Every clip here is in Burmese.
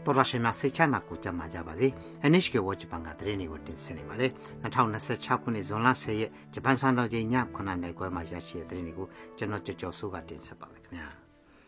도라시마 세차나 고자마자바지 NHK 워치 방가 드레니고 딘스니바레 나타운나세 차쿠니 존라세에 자판산도제 냐 코난네 고마샤시에 드레니고 저노쩌쩌수가 딘스바메냐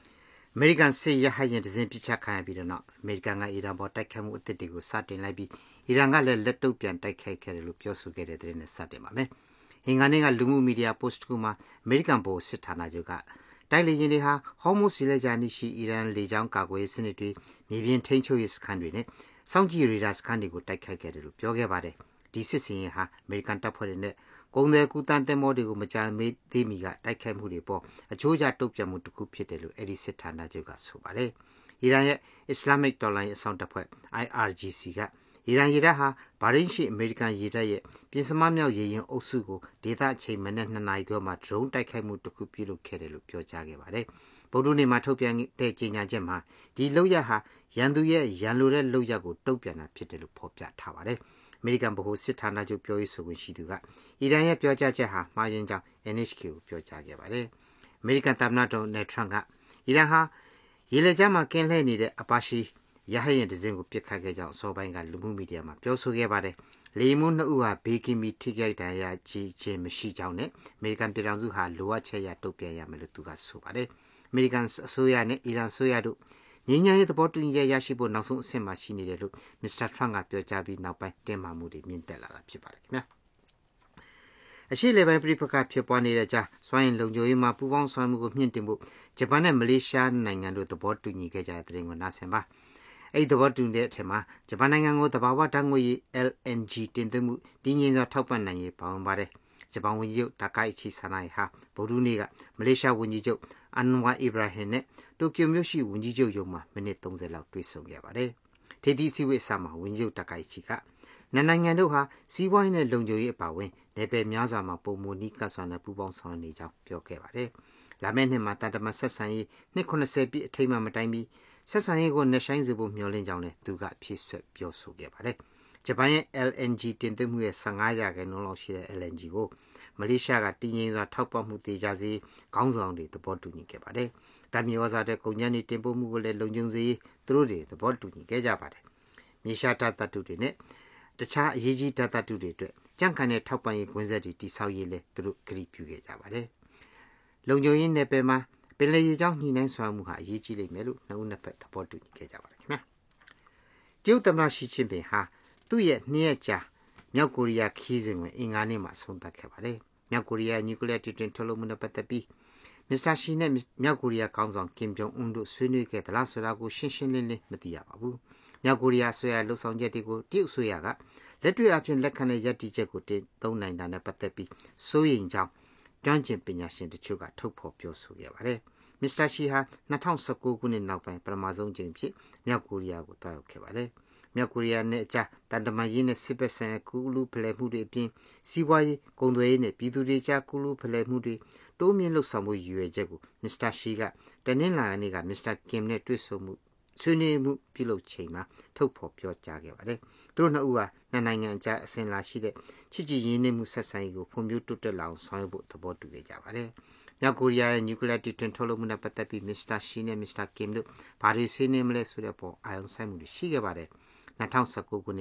아메리칸 세야 하이엔 디젠 피차카야 비르나 아메리칸가 이란 버တိုက်ခိုမှု အသစ်တွေကို စတင်လိုက်ပြီး 이란가လည်း လက်တုပ်ပြန် တိုက်ခိုက်ခဲ့တယ်လို့ ပြောဆိုခဲ့တဲ့ သတင်းနဲ့ စတင်ပါမယ်။ အင်္ဂါနေ့က လူမှုမီဒီယာ post တစ်ခုမှာ အမေရိကန် ဗဟို စစ်ဌာနချုပ်က တိုက်လေယာဉ်တွေဟာ ဟော်မုဇ် ရေလက်ကြား ရှိ အီရန် လေကြောင်း ကာကွယ်ရေး စနစ်တွေ မြေပြင် ထိန်းချုပ်ရေး စခန်းတွေနဲ့ စောင့်ကြည့် ရေဒါ စခန်းတွေကို တိုက်ခိုက်ခဲ့တယ်လို့ ပြောခဲ့ပါတယ်။ ဒီစစ်စင်ရေးဟာ အမေရိကန် တပ်ဖွဲ့တွေနဲ့ ကုန်သွယ်ကူးသန်း သင်္ဘောတွေကို မကြာသေးမီက တိုက်ခိုက်မှုတွေပေါ် အချိုးကျ တုံ့ပြန်မှု တစ်ခု ဖြစ်တယ်လို့ အဲဒီ စစ်ဌာနချုပ်က ဆိုပါတယ်။ အီရန်ရဲ့ Islamic တော်လှန်ရေး အစောင့်တပ်ဖွဲ့ IRGC က အီရန် ရေတပ်ဟာ ဘာရိန်းရှိ အမေရိကန် ရေတပ်ရဲ့ ပင်စမမြောက် ရေယာဉ် အုပ်စုကို ဒေသ အချိန် မနက် 2 နာရီခွဲမှာ ဒရုန်း တိုက်ခိုက်မှု တစ်ခု ပြုလုပ်ခဲ့တယ်လို့ ပြောကြားခဲ့ပါတယ်။ ဗုဒ္ဓဟူးနေ့မှာ ထုတ်ပြန်တဲ့ ကြေညာချက်မှာ ဒီလုပ်ရပ်ဟာ ရန်သူရဲ့ ရန်လိုတဲ့ လုပ်ရပ်ကို တုံ့ပြန်တာ ဖြစ်တယ်လို့ ဖော်ပြထားပါတယ်။ အမေရိကန် ဗဟို စစ်ဌာနချုပ် ပြောရေးဆိုခွင့် ရှိသူက အီရန်ရဲ့ ပြောကြားချက်ဟာ မှားယွင်းကြောင်း NHK ကို ပြောကြားခဲ့ပါတယ်။ အမေရိကန် သမ္မတ Donald Trump က အီရန်ဟာ ရေလက်ကြားမှာ ကင်းလှည့်နေတဲ့ Apache ရဟတ်ယာဉ် တစ်စင်းကို ပစ်ခတ်ခဲ့ကြောင်း အစောပိုင်းက လူမှုမီဒီယာမှာ ပြောဆိုခဲ့ပါတယ်။ လေယာဉ်မှူး 2 ဦးဟာ ဘေးကင်းပြီး ထိခိုက်ဒဏ်ရာရခြင်း မရှိကြောင်းနဲ့ အမေရိကန် ပြည်ထောင်စုဟာ လိုအပ်ချက်အရ တုံ့ပြန်ရမယ်လို့ သူက ဆိုပါတယ်။ အမေရိကန် အစိုးရနဲ့ အီရန် အစိုးရတို့ ငြိမ်းချမ်းရေး သဘောတူညီချက် ရရှိဖို့ နောက်ဆုံး အဆင့်မှာ ရှိနေတယ်လို့ Mr. Trump က ပြောကြားပြီး နောက်ပိုင်း တင်းမာမှုတွေ မြင့်တက်လာတာ ဖြစ်ပါတယ်ခင်ဗျာ။ အရှေ့အလယ်ပိုင်း ပဋိပက္ခ ဖြစ်ပွားနေတဲ့ကြား စွမ်းအင် လုံခြုံရေးမှာ ပူးပေါင်းဆောင်ရွက်မှုကို မြှင့်တင်ဖို့ ဂျပန်နဲ့ မလေးရှားနိုင်ငံတို့ သဘောတူညီခဲ့ကြတဲ့ သတင်းကို နားဆင်ပါ။ အဲဒီ သဘောတူတဲ့အထက်မှာ ဂျပန်နိုင်ငံကို သဘာဝဓာတ်ငွေ့ရည် LNG တင်သွင်းမှု တည်ငြိမ်စွာ ထောက်ပံ့နိုင်ရေး ပါဝင်ပါတယ်။ ဂျပန် ဝန်ကြီးချုပ် Takaichi Sanae ဟာ ဗုဒ္ဓဟူးနေ့က မလေးရှား ဝန်ကြီးချုပ် Anwar Ibrahim နဲ့ တိုကျိုမြို့ရှိ ဝန်ကြီးချုပ်ရုံးမှာ မိနစ် 30 လောက် တွေ့ဆုံခဲ့ပါတယ်။ ထိပ်သီး အစည်းအဝေး အစမှာ ဝန်ကြီးချုပ် Takaichi က နှစ်နိုင်ငံတို့ဟာ စီးပွားရေးနဲ့ လုံခြုံရေး အပါအဝင် နယ်ပယ်များစွာမှာ ပိုမိုနီးကပ်စွာနဲ့ ပူးပေါင်းဆောင်ရွက်နေကြောင်း ပြောခဲ့ပါတယ်။ လာမယ့်နှစ်မှာ သံတမန် ဆက်ဆံရေး နှစ် 70 ပြည့် အထိမ်းအမှတ် မတိုင်မီ ဆက်ဆံရေးကို နက်ရှိုင်းစေဖို့ မျှော်လင့်ကြောင်းလည်း သူက ဖြည့်စွက် ပြောဆိုခဲ့ပါတယ်။ ဂျပန်ရဲ့ LNG တင်သွင်းမှုရဲ့ 15% လောက်ရှိတဲ့ LNG ကို မလေးရှားက တည်ငြိမ်စွာ ထောက်ပံ့မှု သေချာစေရေး ခေါင်းဆောင်တွေ သဘောတူညီခဲ့ပါတယ်။ ဓာတ်မြေဩဇာအတွက် ကုန်ကြမ်းတွေ တင်ပို့မှုကိုလည်း လုံခြုံစေရေး သူတို့တွေ သဘောတူညီခဲ့ကြပါတယ်။ မြေရှား ဓာတ်သတ္တုတွေနဲ့ တခြား အရေးကြီး ဓာတ်သတ္တုတွေအတွက် ကြံ့ခိုင်တဲ့ ထောက်ပံ့ရေး ကွင်းဆက်တွေ တည်ဆောက်ရေးလည်း သူတို့ ကတိပြုခဲ့ကြပါတယ်။ လုံခြုံရေးနယ်ပယ်မှာ ပင်လယ်ရေကြောင်း ညှိနှိုင်းဆောင်ရွက်မှုဟာ အရေးကြီးလိမ့်မယ်လို့ နှစ်ဦးနှစ်ဖက် သဘောတူညီခဲ့ကြပါတယ်ခင်ဗျာ။ တရုတ်သမ္မတ ရှီကျင့်ပင်ဟာ သူ့ရဲ့ 2 ရက်ကြာ မြောက်ကိုရီးယား ခရီးစဉ်ကို အင်္ဂါနေ့မှာ အဆုံးသတ်ခဲ့ပါတယ်။ မြောက်ကိုရီးယား နျူကလီးယား တီထွင်ထုတ်လုပ်မှုနဲ့ ပတ်သက်ပြီး မစ္စတာ ရှီနဲ့ မြောက်ကိုရီးယား ခေါင်းဆောင် ကင်ဂျုံအွန်းတို့ ဆွေးနွေးခဲ့သလားဆိုတာကို ရှင်းရှင်းလင်းလင်း မသိရပါဘူး။ မြောက်ကိုရီးယား အစိုးရရဲ့ လုပ်ဆောင်ချက်တွေကို တရုတ်အစိုးရက လက်တွေ့အားဖြင့် လက်ခံတဲ့ ရပ်တည်ချက်ကို ကျင့်သုံးနိုင်တာနဲ့ ပတ်သက်ပြီး စိုးရိမ်ကြောင်း ကျွမ်းကျင်ပညာရှင်တချို့က ထုတ်ဖော်ပြောဆိုခဲ့ပါတယ်။ မစ္စတာ ရှီဟာ 2019 ခုနှစ်နောက်ပိုင်း ပထမဆုံးအကြိမ်အဖြစ် မြောက်ကိုရီးယားကို သွားရောက်ခဲ့ပါတယ်။ မြောက်ကိုရီးယားနဲ့အကြား သံတမန်ရေးနဲ့ စစ်ဘက်ဆိုင်ရာ ကူးလူးဖလှယ်မှုတွေအပြင် စီးပွားရေး၊ ကုန်သွယ်ရေးနဲ့ ပြည်သူတွေကြား ကူးလူးဖလှယ်မှုတွေ တိုးမြှင့်လုပ်ဆောင်ဖို့ ရည်ရွယ်ချက်ကို မစ္စတာ ရှီက တနင်္လာနေ့က မစ္စတာ ကင်နဲ့ တွေ့ဆုံဆွေးနွေးမှု ပြုလုပ်ချိန်မှာ ထုတ်ဖော်ပြောကြားခဲ့ပါတယ်။ သူတို့ နှစ်ဦးဟာ နှစ်နိုင်ငံအကြား အစဉ်အလာရှိတဲ့ ချစ်ကြည်ရင်းနှီးမှု ဆက်ဆံရေးကို ဖွံ့ဖြိုးတိုးတက်လာအောင် ဆောင်ရွက်ဖို့ သဘောတူခဲ့ကြပါတယ်။ မြောက်ကိုရီးယားရဲ့ နျူကလီးယား တီထွင်ထုတ်လုပ်မှုနဲ့ ပတ်သက်ပြီး မစ္စတာ ရှီနဲ့ မစ္စတာ ကင်တို့ ဘာတွေ ဆွေးနွေးမလဲ ဆိုတဲ့အပေါ် အာရုံစိုက်မှုတွေ ရှိခဲ့ပါတယ်။ 2019 ခုန